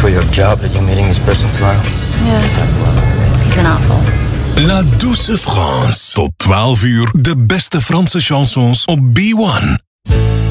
for your job that you're meeting this person tomorrow? Yeah. He's an asshole. La Douce France. Tot 12 uur de beste Franse chansons op B1.